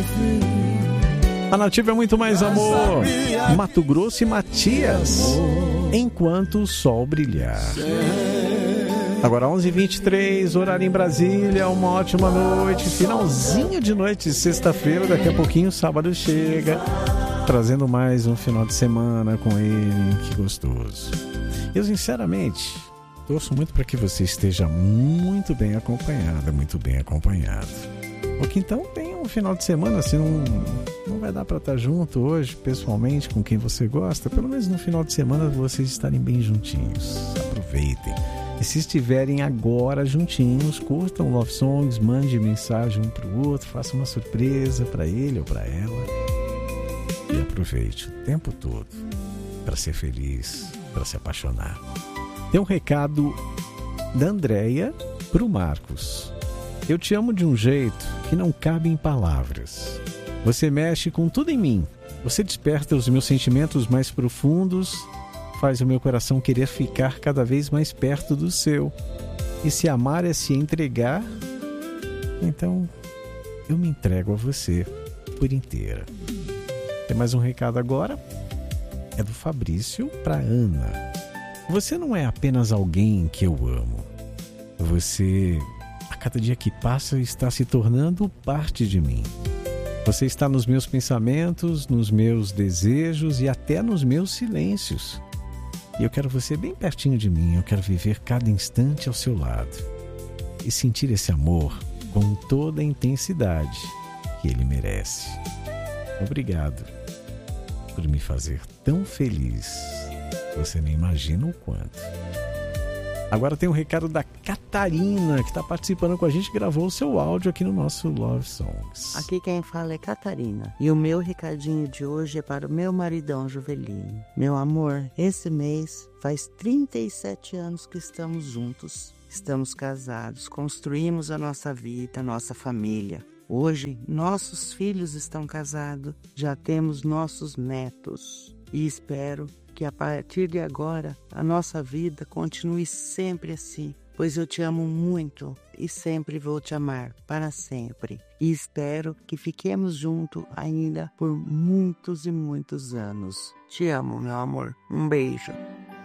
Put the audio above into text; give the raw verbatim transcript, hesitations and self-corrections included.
A Nativa é muito mais amor. Mato Grosso e Matias. Enquanto o sol brilhar. Agora onze e vinte e três, horário em Brasília. Uma ótima noite. Finalzinho de noite de sexta-feira. Daqui a pouquinho o sábado chega, trazendo mais um final de semana com ele. Que gostoso. Eu sinceramente torço muito para que você esteja muito bem acompanhada, muito bem acompanhado. Ou que então tenha um final de semana, se não, não vai dar para estar junto hoje, pessoalmente, com quem você gosta, pelo menos no final de semana vocês estarem bem juntinhos. Aproveitem. E se estiverem agora juntinhos, curtam Love Songs, mande mensagem um para o outro, faça uma surpresa para ele ou para ela. E aproveite o tempo todo para ser feliz, para se apaixonar. Tem um recado da Andréia para o Marcos. Eu te amo de um jeito que não cabe em palavras. Você mexe com tudo em mim. Você desperta os meus sentimentos mais profundos, faz o meu coração querer ficar cada vez mais perto do seu. E se amar é se entregar, então eu me entrego a você por inteira. Tem mais um recado agora. É do Fabrício para Ana. Você não é apenas alguém que eu amo. Você, a cada dia que passa, está se tornando parte de mim. Você está nos meus pensamentos, nos meus desejos e até nos meus silêncios. E eu quero você bem pertinho de mim. Eu quero viver cada instante ao seu lado e sentir esse amor com toda a intensidade que ele merece. Obrigado por me fazer tão feliz. Você nem imagina o quanto. Agora tem um recado da Catarina, que está participando com a gente, gravou o seu áudio aqui no nosso Love Songs. Aqui quem fala é Catarina. E o meu recadinho de hoje é para o meu maridão Juvelino. Meu amor, esse mês faz trinta e sete anos que estamos juntos. Estamos casados, construímos a nossa vida, a nossa família. Hoje, nossos filhos estão casados, já temos nossos netos. E espero que a partir de agora a nossa vida continue sempre assim, pois eu te amo muito e sempre vou te amar para sempre. E espero que fiquemos juntos ainda por muitos e muitos anos. Te amo, meu amor. Um beijo.